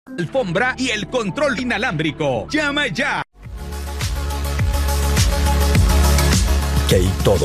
alfombra y el control inalámbrico. ¡Llama ya! Key Todo.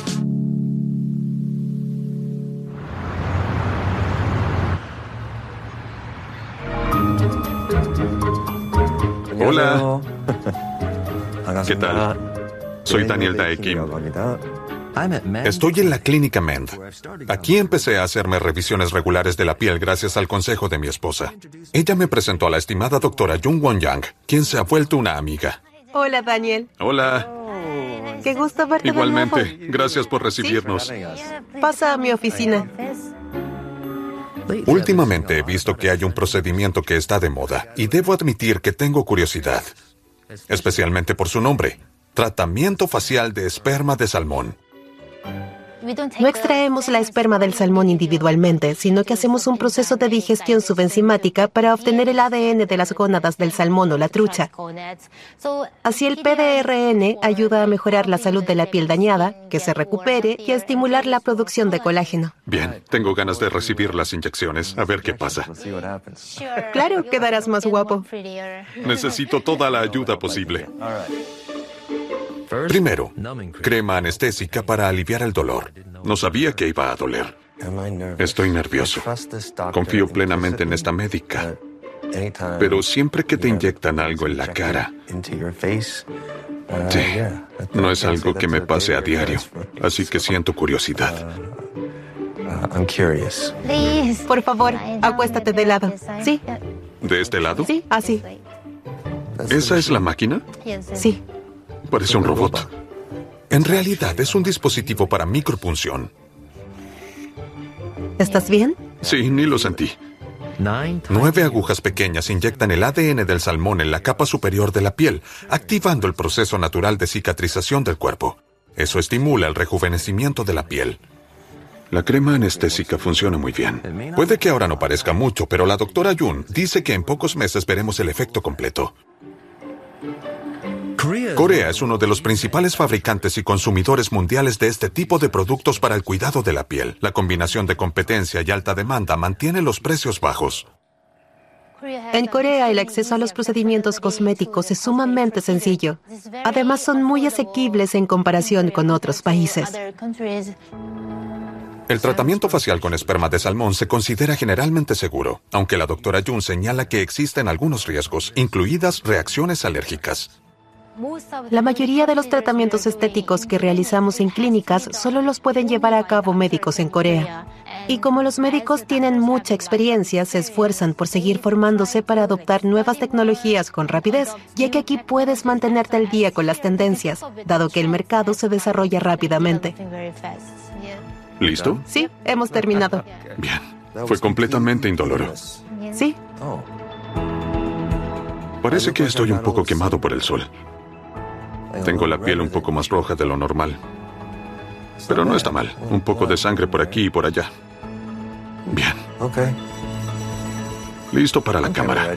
Hola. ¿Qué tal? Soy Daniel Dae Kim. Estoy en la clínica Mend. Aquí empecé a hacerme revisiones regulares de la piel gracias al consejo de mi esposa. Ella me presentó a la estimada doctora Jung Won Yang, quien se ha vuelto una amiga. Hola, Daniel. Hola. Qué gusto verte. Igualmente. de nuevo. Gracias por recibirnos. ¿Sí? Pasa a mi oficina. Últimamente he visto que hay un procedimiento que está de moda y debo admitir que tengo curiosidad, especialmente por su nombre: tratamiento facial de esperma de salmón. No extraemos la esperma del salmón individualmente, sino que hacemos un proceso de digestión subenzimática para obtener el ADN de las gónadas del salmón o la trucha. Así el PDRN ayuda a mejorar la salud de la piel dañada, que se recupere y a estimular la producción de colágeno. Bien, tengo ganas de recibir las inyecciones, a ver qué pasa. Claro, quedarás más guapo. Necesito toda la ayuda posible. Primero, crema anestésica para aliviar el dolor. No sabía que iba a doler. Estoy nervioso. Confío plenamente en esta médica. Pero siempre que te inyectan algo en la cara, sí, no es algo que me pase a diario. Así que siento curiosidad. Por favor, acuéstate de lado. ¿Sí? ¿De este lado? Sí, así. ¿Esa es la máquina? Sí. Parece un robot. En realidad es un dispositivo para micropunción. ¿Estás bien? Sí, ni lo sentí. 9 agujas pequeñas inyectan el ADN del salmón en la capa superior de la piel, activando el proceso natural de cicatrización del cuerpo. Eso estimula el rejuvenecimiento de la piel. La crema anestésica funciona muy bien. Puede que ahora no parezca mucho, pero la doctora Jun dice que en pocos meses veremos el efecto completo. Corea es uno de los principales fabricantes y consumidores mundiales de este tipo de productos para el cuidado de la piel. La combinación de competencia y alta demanda mantiene los precios bajos. En Corea, el acceso a los procedimientos cosméticos es sumamente sencillo. Además, son muy asequibles en comparación con otros países. El tratamiento facial con esperma de salmón se considera generalmente seguro, aunque la doctora Jun señala que existen algunos riesgos, incluidas reacciones alérgicas. La mayoría de los tratamientos estéticos que realizamos en clínicas solo los pueden llevar a cabo médicos en Corea. Y como los médicos tienen mucha experiencia, se esfuerzan por seguir formándose para adoptar nuevas tecnologías con rapidez, ya que aquí puedes mantenerte al día con las tendencias, dado que el mercado se desarrolla rápidamente. ¿Listo? Sí, hemos terminado. Bien. Fue completamente indoloro. Sí. Parece que estoy un poco quemado por el sol. Tengo la piel un poco más roja de lo normal. Pero no está mal. Un poco de sangre por aquí y por allá. Bien. Listo para la cámara.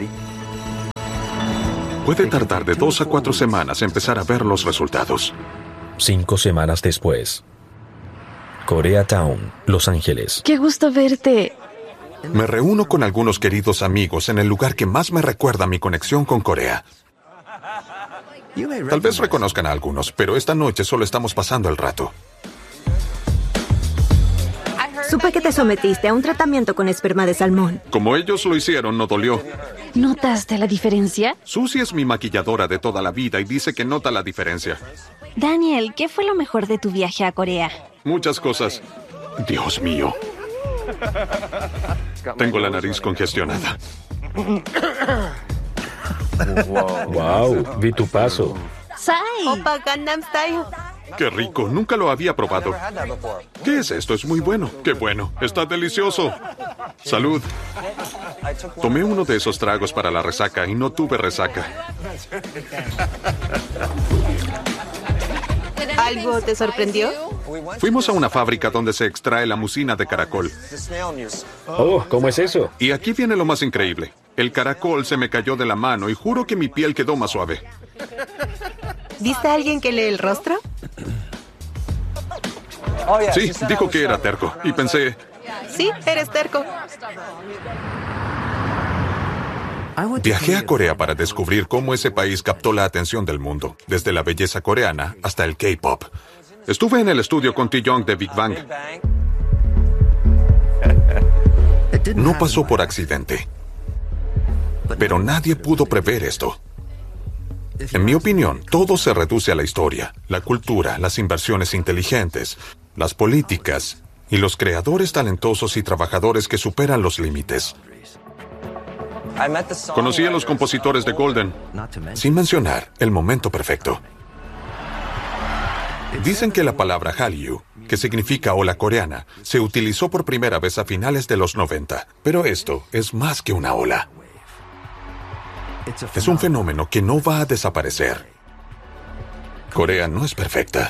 Puede tardar de 2 a 4 semanas empezar a ver los resultados. 5 semanas después. Koreatown, Los Ángeles. ¡Qué gusto verte! Me reúno con algunos queridos amigos en el lugar que más me recuerda mi conexión con Corea. Tal vez reconozcan a algunos, pero esta noche solo estamos pasando el rato. Supe que te sometiste a un tratamiento con esperma de salmón. Como ellos lo hicieron, no dolió. ¿Notaste la diferencia? Susie es mi maquilladora de toda la vida y dice que nota la diferencia. Daniel, ¿qué fue lo mejor de tu viaje a Corea? Muchas cosas. Dios mío. Tengo la nariz congestionada. Wow, vi tu paso. ¡Sai! Opa Gangnam Style. ¡Qué rico! Nunca lo había probado. ¿Qué es esto? Es muy bueno. ¡Qué bueno! ¡Está delicioso! ¡Salud! Tomé uno de esos tragos para la resaca y no tuve resaca. ¿Algo te sorprendió? Fuimos a una fábrica donde se extrae la mucina de caracol. Oh, ¿cómo es eso? Y aquí viene lo más increíble. El caracol se me cayó de la mano y juro que mi piel quedó más suave. ¿Viste a alguien que lee el rostro? Sí, dijo que era terco. Y pensé, Sí, eres terco. Viajé a Corea para descubrir cómo ese país captó la atención del mundo, desde la belleza coreana hasta el K-pop. Estuve en el estudio con Taeyong de Big Bang. No pasó por accidente. Pero nadie pudo prever esto. En mi opinión, todo se reduce a la historia, la cultura, las inversiones inteligentes, las políticas y los creadores talentosos y trabajadores que superan los límites. Conocí a los compositores de Golden, sin mencionar el momento perfecto. Dicen que la palabra Hallyu, que significa ola coreana, se utilizó por primera vez a finales de los 90, pero esto es más que una ola. Es un fenómeno que no va a desaparecer. Corea no es perfecta.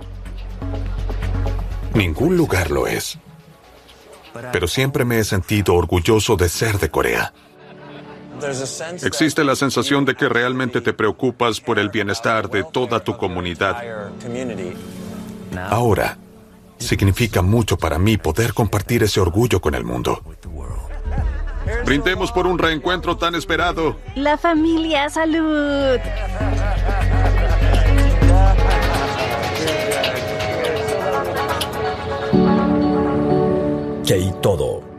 Ningún lugar lo es. Pero siempre me he sentido orgulloso de ser de Corea. Existe la sensación de que realmente te preocupas por el bienestar de toda tu comunidad. Ahora, significa mucho para mí poder compartir ese orgullo con el mundo. Brindemos por un reencuentro tan esperado. La familia, salud. K-Todo.